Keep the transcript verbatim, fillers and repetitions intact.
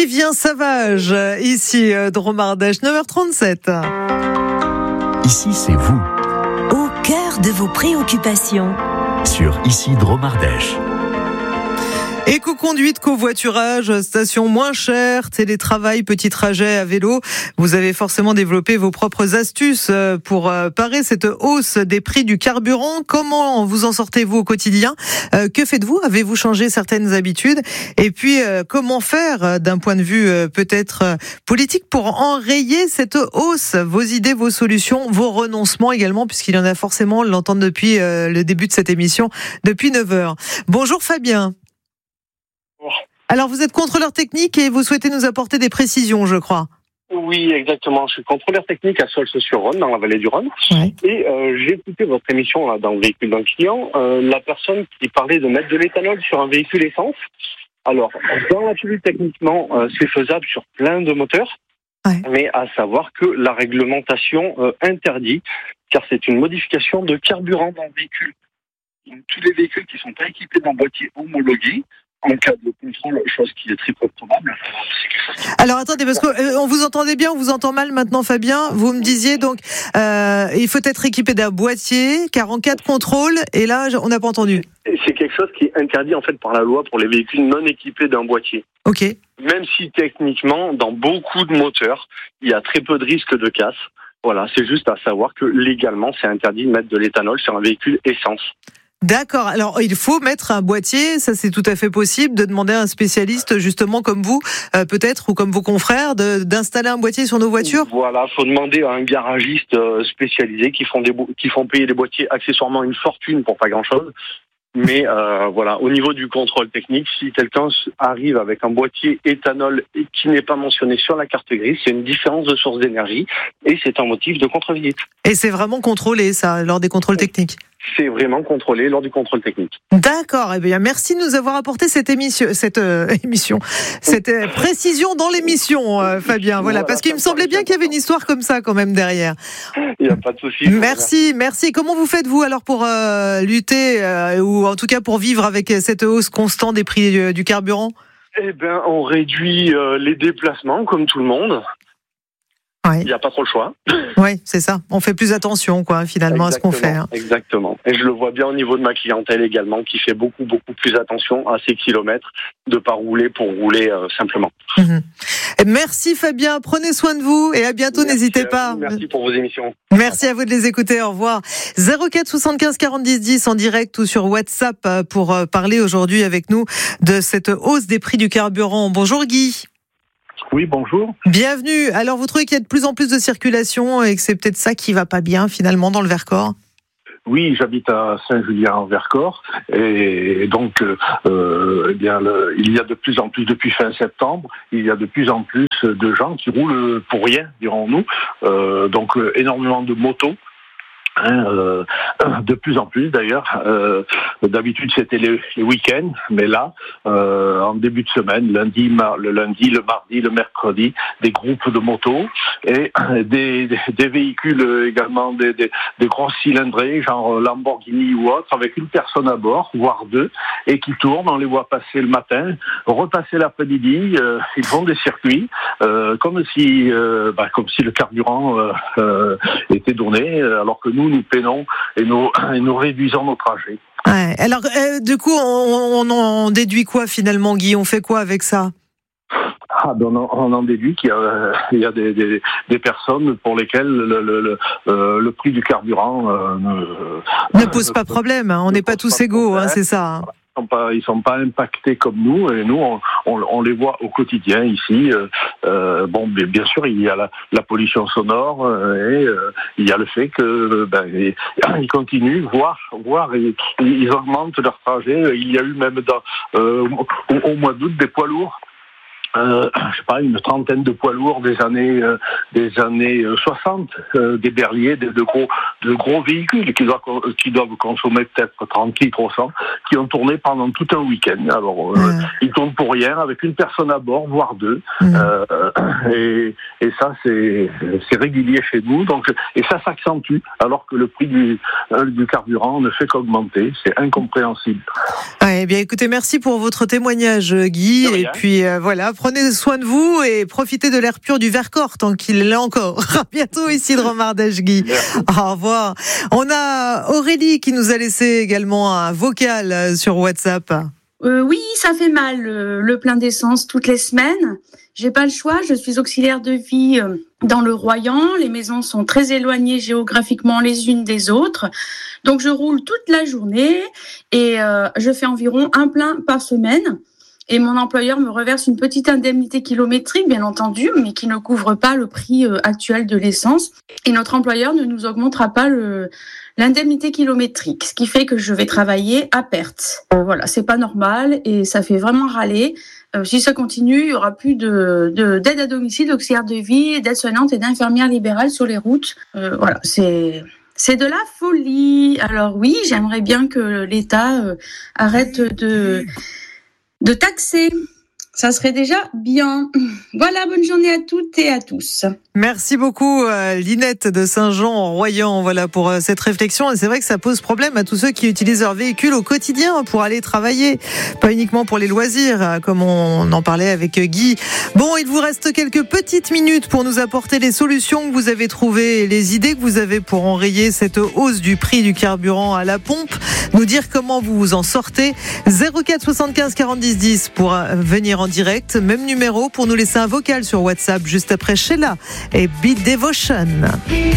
Vivien Savage, ici Dromardèche, neuf heures trente-sept. Ici, c'est vous. Au cœur de vos préoccupations. Sur Ici Dromardèche. Éco-conduite, covoiturage, station moins chère, télétravail, petit trajet à vélo. Vous avez forcément développé vos propres astuces pour parer cette hausse des prix du carburant. Comment vous en sortez-vous au quotidien ? Que faites-vous ? Avez-vous changé certaines habitudes ? Et puis, comment faire d'un point de vue peut-être politique pour enrayer cette hausse ? Vos idées, vos solutions, vos renoncements également, puisqu'il y en a forcément, on l'entend depuis le début de cette émission, depuis neuf heures. Bonjour Fabien. Alors, vous êtes contrôleur technique et vous souhaitez nous apporter des précisions, je crois. Oui, exactement. Je suis contrôleur technique à Solce-sur-Rhône, dans la vallée du Rhône. Ouais. Et euh, j'ai écouté votre émission là, dans le véhicule d'un client. Euh, la personne qui parlait de mettre de l'éthanol sur un véhicule essence. Alors, dans l'absolu, techniquement, euh, c'est faisable sur plein de moteurs. Ouais. Mais à savoir que la réglementation euh, interdit, car c'est une modification de carburant dans le véhicule. Donc, tous les véhicules qui ne sont pas équipés d'un boîtier homologué, en cas de contrôle, chose qui est très peu probable. Alors attendez, parce qu'on euh, vous entendait bien, on vous entend mal maintenant Fabien. Vous me disiez donc, euh, il faut être équipé d'un boîtier, car en cas de contrôle, et là on n'a pas entendu. C'est quelque chose qui est interdit en fait par la loi pour les véhicules non équipés d'un boîtier. Ok. Même si techniquement, dans beaucoup de moteurs, il y a très peu de risques de casse. Voilà, c'est juste à savoir que légalement, c'est interdit de mettre de l'éthanol sur un véhicule essence. D'accord. Alors, il faut mettre un boîtier, ça c'est tout à fait possible, de demander à un spécialiste, justement comme vous, euh, peut-être, ou comme vos confrères, de, d'installer un boîtier sur nos voitures ? Voilà, faut demander à un garagiste spécialisé qui font, des bo- qui font payer des boîtiers accessoirement une fortune pour pas grand-chose. Mais euh, voilà, au niveau du contrôle technique, si quelqu'un arrive avec un boîtier éthanol et qui n'est pas mentionné sur la carte grise, c'est une différence de source d'énergie et c'est un motif de contre-visite. Et c'est vraiment contrôlé, ça, lors des contrôles techniques ? C'est vraiment contrôlé lors du contrôle technique. D'accord. Eh bien, merci de nous avoir apporté cette émission, cette euh, émission, cette euh, précision dans l'émission, euh, Fabien. Voilà, voilà, parce qu'il me semblait bien qu'il y avait une histoire comme ça quand même derrière. Il n'y a pas de souci. Merci, merci. Comment vous faites vous alors pour euh, lutter euh, ou en tout cas pour vivre avec cette hausse constante des prix du, du carburant ? Eh ben, on réduit euh, les déplacements comme tout le monde. Ouais. Il n'y a pas trop le choix. Oui, c'est ça. On fait plus attention, quoi, finalement, exactement, à ce qu'on fait. Hein. Exactement. Et je le vois bien au niveau de ma clientèle également, qui fait beaucoup, beaucoup plus attention à ses kilomètres, de pas rouler pour rouler euh, simplement. Mmh. Merci Fabien, prenez soin de vous et à bientôt, merci n'hésitez pas. Vous, merci pour vos émissions. Merci à vous de les écouter, au revoir. zéro quatre soixante-quinze quarante dix dix en direct ou sur WhatsApp pour parler aujourd'hui avec nous de cette hausse des prix du carburant. Bonjour Guy. Oui, bonjour. Bienvenue. Alors, vous trouvez qu'il y a de plus en plus de circulation et que c'est peut-être ça qui va pas bien, finalement, dans le Vercors ? Oui, j'habite à Saint-Julien-en-Vercors et donc euh, eh bien, le, il y a de plus en plus, depuis fin septembre, il y a de plus en plus de gens qui roulent pour rien, dirons-nous. Euh, donc, euh, énormément de motos. Hein, euh, de plus en plus d'ailleurs. Euh, d'habitude c'était les, les week-ends, mais là, euh, en début de semaine, lundi, mar- le lundi, le mardi, le mercredi, des groupes de motos et des, des, des véhicules également, des, des, des grosses cylindrées, genre Lamborghini ou autre, avec une personne à bord, voire deux, et qui tournent. On les voit passer le matin, repasser l'après-midi. Euh, ils font des circuits, euh, comme si, euh, bah, comme si le carburant euh, euh, était donné, alors que nous, nous peinons et nous, et nous réduisons nos trajets. Ouais. Alors, euh, du coup, on, on en déduit quoi finalement, Guy ? On fait quoi avec ça ? Ah, ben on, on en déduit qu'il y a, il y a des, des, des personnes pour lesquelles le, le, le, euh, le prix du carburant euh, ne, ne pose ne pas de problème. Hein. On n'est pas tous égaux, hein, c'est ça. Hein. Ils sont pas, ils sont pas impactés comme nous, et nous, on, on, on les voit au quotidien ici. Euh, euh, bon, bien sûr, il y a la, la pollution sonore euh, et euh, il y a le fait que ben, ils continuent, voire, voire ils, ils augmentent leur trajet. Il y a eu même dans, euh, au, au mois d'août des poids lourds. Euh, je sais pas, une trentaine de poids lourds des années euh, des années soixante, euh, des berliers, de, de gros de gros véhicules qui doivent qui doivent consommer peut-être trente litres au cent, qui ont tourné pendant tout un week-end. Alors euh, mmh. ils tournent pour rien, avec une personne à bord, voire deux. Mmh. Euh, et, et ça, c'est, c'est régulier chez nous. Donc, et ça s'accentue, alors que le prix du, du carburant ne fait qu'augmenter. C'est incompréhensible. Ouais, eh bien, écoutez, merci pour votre témoignage, Guy. Et puis, euh, voilà, prenez soin de vous et profitez de l'air pur du Vercors tant qu'il est là encore. À bientôt ici de Romardèche, Guy. Merci. Au revoir. On a Aurélie qui nous a laissé également un vocal sur WhatsApp. Euh, oui, ça fait mal, euh, le plein d'essence toutes les semaines. J'ai pas le choix, je suis auxiliaire de vie euh, dans le Royan. Les maisons sont très éloignées géographiquement les unes des autres. Donc je roule toute la journée et euh, je fais environ un plein par semaine. Et mon employeur me reverse une petite indemnité kilométrique, bien entendu, mais qui ne couvre pas le prix euh, actuel de l'essence. Et notre employeur ne nous augmentera pas le, l'indemnité kilométrique, ce qui fait que je vais travailler à perte. Euh, voilà, c'est pas normal et ça fait vraiment râler. Euh, si ça continue, il y aura plus de, de d'aide à domicile, d'auxiliaire de vie, d'aide-soignante et d'infirmières libérales sur les routes. Euh, voilà, c'est... C'est de la folie. Alors oui, j'aimerais bien que l'État euh, arrête de... de taxer. Ça serait déjà bien. Voilà, bonne journée à toutes et à tous. Merci beaucoup, euh, Linette de Saint-Jean-en-Royan, voilà, pour euh, cette réflexion. Et c'est vrai que ça pose problème à tous ceux qui utilisent leur véhicule au quotidien pour aller travailler, pas uniquement pour les loisirs, comme on en parlait avec Guy. Bon, il vous reste quelques petites minutes pour nous apporter les solutions que vous avez trouvées et les idées que vous avez pour enrayer cette hausse du prix du carburant à la pompe. Nous dire comment vous vous en sortez. zéro quatre soixante-quinze quarante dix dix pour venir en direct. Même numéro pour nous laisser un vocal sur WhatsApp juste après Sheila et Beat Devotion.